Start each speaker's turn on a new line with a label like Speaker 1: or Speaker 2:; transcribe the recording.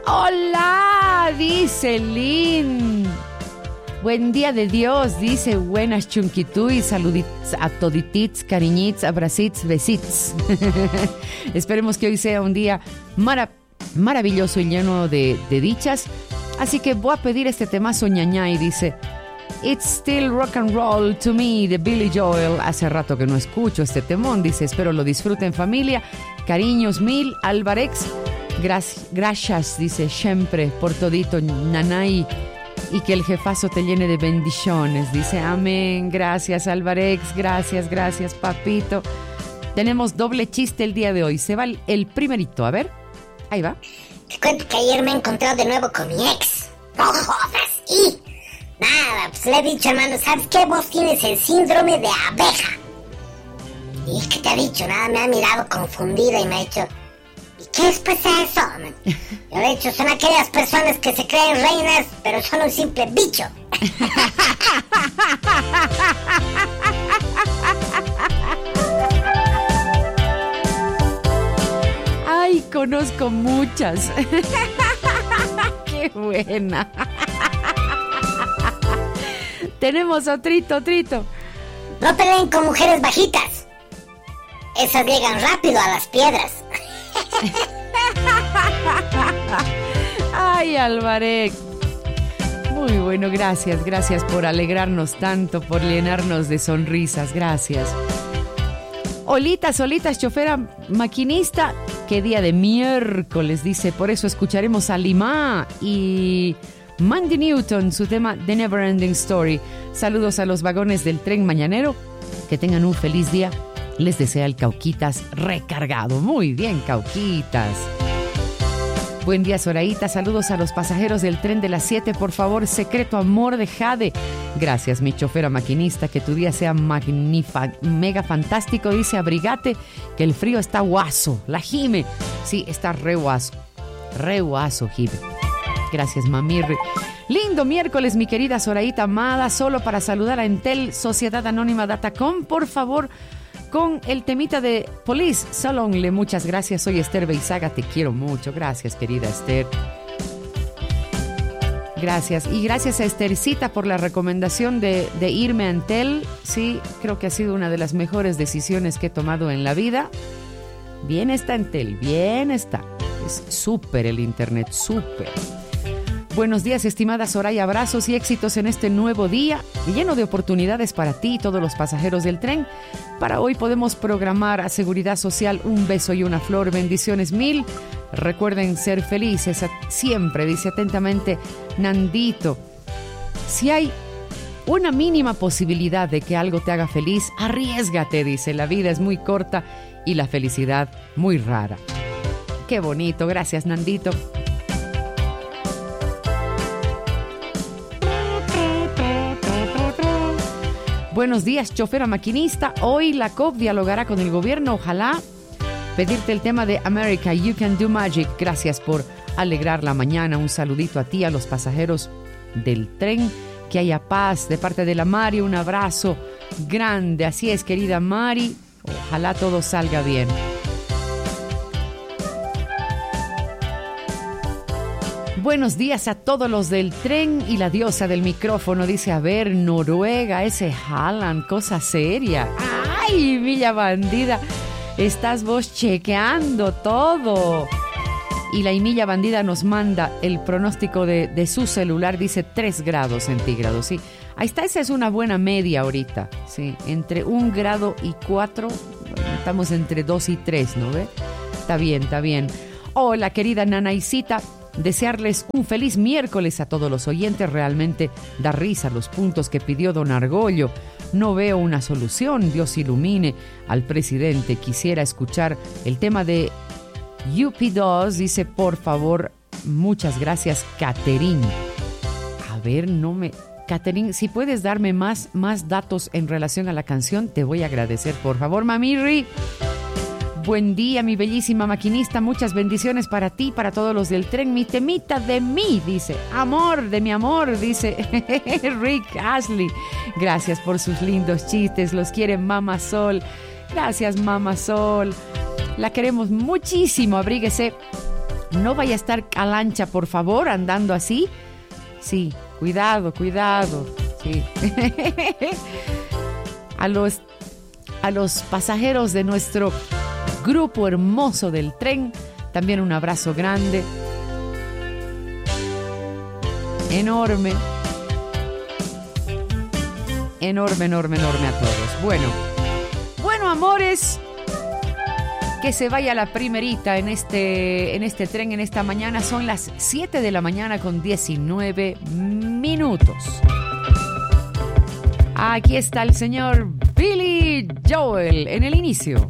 Speaker 1: Hola, dice Lynn. Buen día de Dios, dice. Buenas chunquitui, saluditos a toditits, cariñits, abracits, besits. Esperemos que hoy sea un día maravilloso y lleno de dichas. Así que voy a pedir este temazo ñañay, dice. It's still rock and roll to me, de Billy Joel. Hace rato que no escucho este temón, dice. Espero lo disfruten, familia. Cariños mil, Álvarez. Gracias, dice, siempre por todito, nanay. Y que el jefazo te llene de bendiciones, dice. Amén. Gracias, Álvarez. Gracias, papito. Tenemos doble chiste el día de hoy. Se va el primerito. A ver. Ahí va.
Speaker 2: Te cuento que ayer me he encontrado de nuevo con mi ex. No jodas. Y nada, pues le he dicho, hermano, ¿sabes qué? Vos tienes el síndrome de abeja. Y es que te ha dicho, nada, me ha mirado confundida y me ha dicho, ¿y qué es pues eso? Yo le he dicho, son aquellas personas que se creen reinas, pero son un simple bicho.
Speaker 1: Ay, conozco muchas. Qué buena. Tenemos otrito.
Speaker 2: No peleen con mujeres bajitas. Esas llegan rápido a las piedras.
Speaker 1: Ay, Álvarez. Muy bueno, gracias por alegrarnos tanto, por llenarnos de sonrisas, gracias. Olitas, chofera maquinista, qué día de miércoles, dice, por eso escucharemos a Lima y Mandy Newton, su tema The Never Ending Story. Saludos a los vagones del tren mañanero, que tengan un feliz día. Les desea el Cauquitas recargado. Muy bien, Cauquitas. Buen día, Zoraíta. Saludos a los pasajeros del tren de las 7. Por favor, Secreto Amor de Jade. Gracias, mi chofera maquinista. Que tu día sea mega fantástico. Dice, abrigate, que el frío está guaso. La Jime. Sí, está re guaso, Jime. Gracias, mamirri. Lindo miércoles, mi querida Zoraíta amada. Solo para saludar a Entel, Sociedad Anónima Datacom. Por favor, con el temita de Police Salonle. Muchas gracias, soy Esther Beizaga, te quiero mucho. Gracias, querida Esther. Gracias. Y gracias a Esthercita por la recomendación de irme a Entel. Sí, creo que ha sido una de las mejores decisiones que he tomado en la vida. Bien está Entel, bien está. Es súper el internet, súper. Buenos días, estimada Soraya, abrazos y éxitos en este nuevo día, lleno de oportunidades para ti y todos los pasajeros del tren. Para hoy podemos programar a Seguridad Social un beso y una flor, bendiciones mil. Recuerden ser felices siempre, dice atentamente Nandito. Si hay una mínima posibilidad de que algo te haga feliz, arriésgate, dice, la vida es muy corta y la felicidad muy rara. Qué bonito, gracias Nandito. Buenos días, chofera maquinista. Hoy la COP dialogará con el gobierno. Ojalá pedirte el tema de America, You Can Do Magic. Gracias por alegrar la mañana. Un saludito a ti, a los pasajeros del tren. Que haya paz de parte de la Mari. Un abrazo grande. Así es, querida Mari. Ojalá todo salga bien. Buenos días a todos los del tren y la diosa del micrófono. Dice, a ver, Noruega, ese Haaland, cosa seria. ¡Ay, Milla Bandida! Estás vos chequeando todo. Y la Milla Bandida nos manda el pronóstico de su celular. Dice 3 grados centígrados. Sí, ahí está, esa es una buena media ahorita. Sí, entre 1 grado y 4. Bueno, estamos entre 2 y 3, ¿no ve? Está bien. Hola, querida Nanaicita. Desearles un feliz miércoles a todos los oyentes. Realmente da risa los puntos que pidió don Argollo. No veo una solución. Dios ilumine al presidente. Quisiera escuchar el tema de UP2. Dice, por favor, muchas gracias, Caterín. A ver, Caterín, si puedes darme más datos en relación a la canción, te voy a agradecer, por favor, Mamirri. Buen día, mi bellísima maquinista. Muchas bendiciones para ti, para todos los del tren. Mi temita de mí, dice. Amor, de mi amor, dice Rick Ashley. Gracias por sus lindos chistes. Los quiere Mama Sol. Gracias, Mama Sol. La queremos muchísimo. Abríguese No vaya a estar a lancha, por favor, andando así. Sí, cuidado, cuidado. Sí. A los pasajeros de nuestro grupo hermoso del tren, también un abrazo grande. Enorme. Enorme, enorme, enorme a todos. Bueno, amores, que se vaya la primerita en este tren en esta mañana. Son las 7 de la mañana con 19 minutos. Aquí está el señor Billy Joel en el inicio.